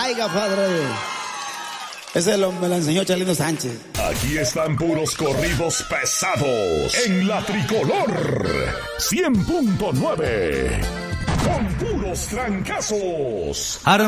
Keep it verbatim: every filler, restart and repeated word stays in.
traiga, padre. Ese lo, me lo enseñó Chalino Sánchez. Aquí están puros corridos pesados en la Tricolor cien punto nueve. Con puros trancazos.